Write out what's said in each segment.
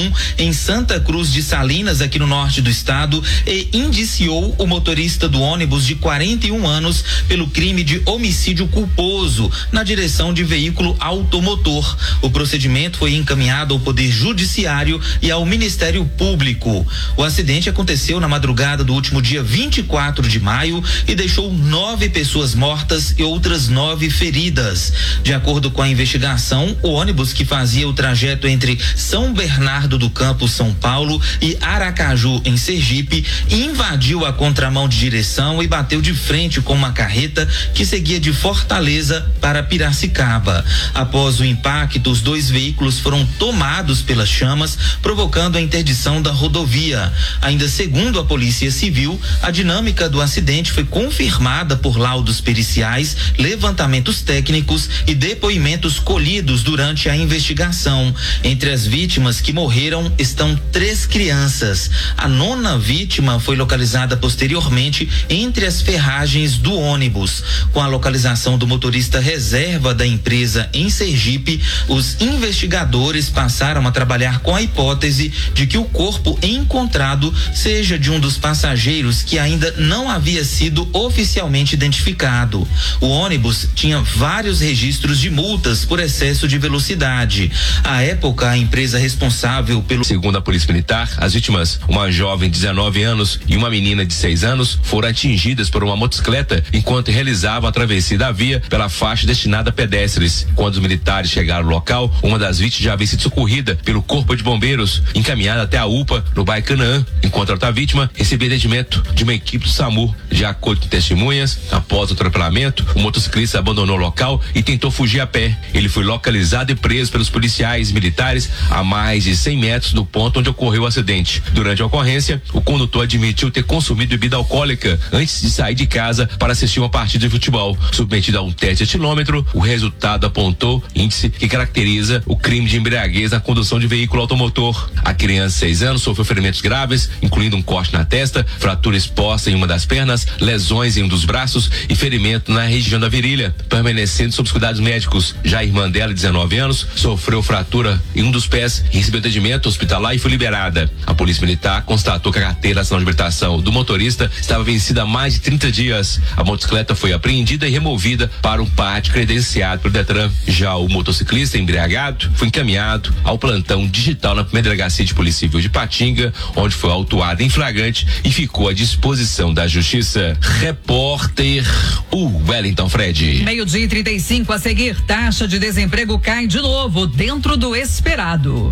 BR-101 em Santa Cruz de Salinas, aqui no norte do estado, e indiciou o motorista do ônibus de 41 anos pelo crime de homicídio culposo na direção de veículo automotor. O procedimento foi encaminhado ao Poder Judiciário e ao Ministério Público. O acidente aconteceu na madrugada do último dia 24 de maio e deixou 9 pessoas mortas e outras 9 feridas. De acordo com a investigação, o ônibus que fazia o trajeto entre São Bernardo do Campo, São Paulo, e Aracaju, em Sergipe, invadiu a contramão de direção e bateu de frente com uma carreta que seguia de Fortaleza para Piracicaba. Após o impacto, os 2 veículos foram tomados pelas chamas, provocando a interdição da rodovia. Ainda segundo a Polícia Civil, a dinâmica do acidente foi confirmada por laudos periciais, levantamentos técnicos e depoimentos colhidos durante a investigação. Entre as vítimas que morreram estão 3 crianças. A 9ª vítima foi localizada posteriormente entre as ferragens do ônibus. Com a localização do motorista reserva da empresa em Sergipe, os investigadores passaram a trabalhar com a hipótese de que o corpo encontrado seja de um dos passageiros que ainda não havia sido oficialmente identificado. O ônibus tinha vários registros de multas por excesso de velocidade. À época, a empresa responsável pelo... Segundo a Polícia Militar, as vítimas, uma jovem de 19 anos e uma menina de 6 anos, foram atingidas por uma motocicleta enquanto realizavam a travessia da via pela faixa destinada a pedestres. Quando os militares chegaram ao local, uma das vítimas já havia sido socorrida pelo Corpo de Bombeiros, encaminhada até a UPA no bairro Canaã, enquanto a outra vítima recebia atendimento de uma equipe do SAMU. De acordo com testemunhas, após o atropelamento, o motociclista abandonou o local e tentou fugir a pé. Ele foi localizado e preso pelos policiais militares a mais de 100 metros do ponto onde ocorreu o acidente. Durante a ocorrência, o condutor admitiu ter consumido bebida alcoólica antes de sair de casa para assistir uma partida de futebol. Submetido a um teste de etilômetro, o resultado apontou índice que caracteriza o crime de embriaguez na condução de veículo automotor. A criança de 6 anos sofreu ferimentos graves, incluindo um corte na testa, fratura exposta em uma das pernas, lesões em um dos braços e ferimento na região da virilha, permanecendo sob os cuidados médicos. Já a irmã dela, de 19 anos, sofreu fratura em um dos pés e recebeu atendimento hospitalar e foi liberada. A Polícia Militar constatou que a carteira nacional de habilitação do motorista estava vencida há mais de 30 dias. A motocicleta foi apreendida e removida para um pátio credenciado pelo Detran. Já o motociclista embriagado foi encaminhado ao plantão digital na primeira delegacia de Polícia Civil de Patinga, onde foi autuado em flagrante e ficou à disposição da Justiça. Repórter Wellington Fred. 12:35 a seguir, taxa de desemprego cai de novo dentro do esperado.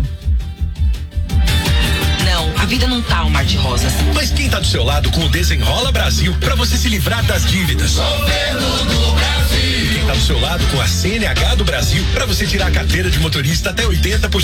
Não, a vida não tá um mar de rosas. Mas quem tá do seu lado com o Desenrola Brasil pra você se livrar das dívidas? Governo do Brasil. Quem tá do seu lado com a CNH do Brasil pra você tirar a carteira de motorista até 80%